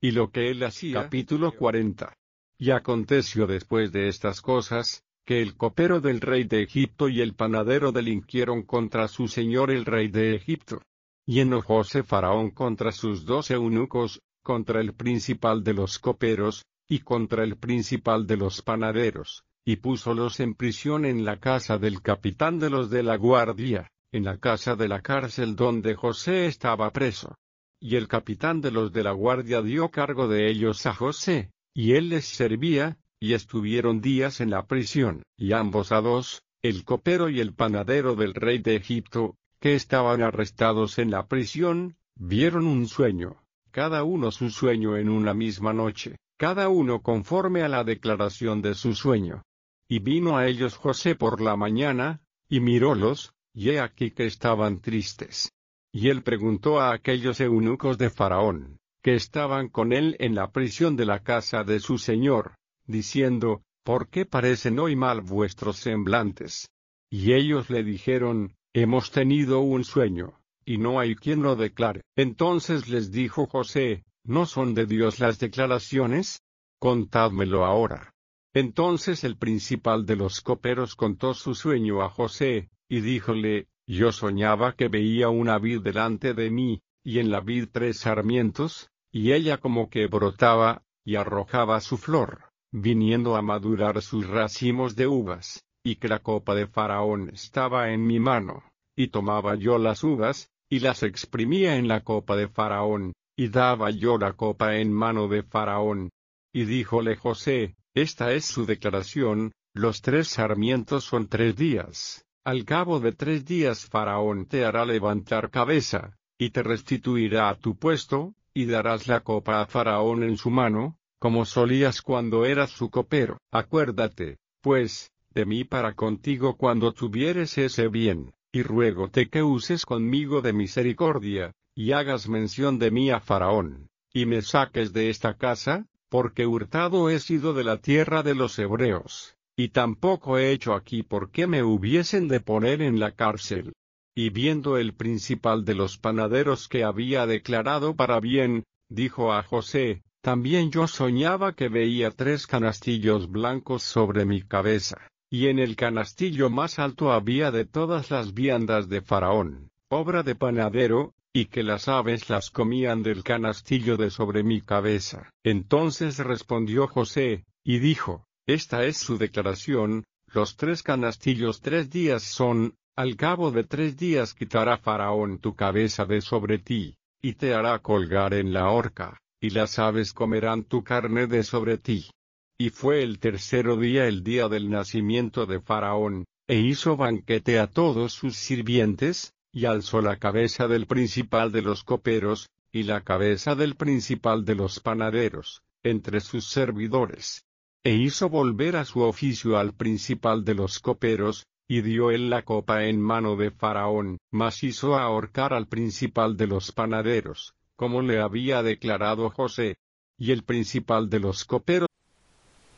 y lo que él hacía. Capítulo 40. Y aconteció después de estas cosas, que el copero del rey de Egipto y el panadero delinquieron contra su señor el rey de Egipto. Y enojóse Faraón contra sus 2 eunucos, contra el principal de los coperos, y contra el principal de los panaderos, y púsolos en prisión en la casa del capitán de los de la guardia, en la casa de la cárcel donde José estaba preso. Y el capitán de los de la guardia dio cargo de ellos a José, y él les servía, y estuvieron días en la prisión. Y ambos a 2, el copero y el panadero del rey de Egipto, que estaban arrestados en la prisión, vieron un sueño, cada uno su sueño en una misma noche, cada uno conforme a la declaración de su sueño. Y vino a ellos José por la mañana, y mirólos, y he aquí que estaban tristes. Y él preguntó a aquellos eunucos de Faraón, que estaban con él en la prisión de la casa de su señor, diciendo, ¿por qué parecen hoy mal vuestros semblantes? Y ellos le dijeron, hemos tenido un sueño, y no hay quien lo declare. Entonces les dijo José, ¿no son de Dios las declaraciones? Contádmelo ahora. Entonces el principal de los coperos contó su sueño a José, y díjole, yo soñaba que veía una vid delante de mí, y en la vid 3 sarmientos, y ella como que brotaba, y arrojaba su flor, viniendo a madurar sus racimos de uvas, y que la copa de Faraón estaba en mi mano, y tomaba yo las uvas, y las exprimía en la copa de Faraón, y daba yo la copa en mano de Faraón. Y díjole José, esta es su declaración, los 3 sarmientos son 3 días. Al cabo de 3 días Faraón te hará levantar cabeza, y te restituirá a tu puesto, y darás la copa a Faraón en su mano, como solías cuando eras su copero. Acuérdate, pues, de mí para contigo cuando tuvieres ese bien, y ruégote que uses conmigo de misericordia, y hagas mención de mí a Faraón, y me saques de esta casa, porque hurtado he sido de la tierra de los hebreos. Y tampoco he hecho aquí porque me hubiesen de poner en la cárcel. Y viendo el principal de los panaderos que había declarado para bien, dijo a José, también yo soñaba que veía 3 canastillos blancos sobre mi cabeza, y en el canastillo más alto había de todas las viandas de Faraón, obra de panadero, y que las aves las comían del canastillo de sobre mi cabeza. Entonces respondió José, y dijo, esta es su declaración, los 3 canastillos 3 días son, al cabo de 3 días quitará Faraón tu cabeza de sobre ti, y te hará colgar en la horca, y las aves comerán tu carne de sobre ti. Y fue el 3er día el día del nacimiento de Faraón, e hizo banquete a todos sus sirvientes, y alzó la cabeza del principal de los coperos, y la cabeza del principal de los panaderos, entre sus servidores. E hizo volver a su oficio al principal de los coperos, y dio él la copa en mano de Faraón, mas hizo ahorcar al principal de los panaderos, como le había declarado José. Y el principal de los coperos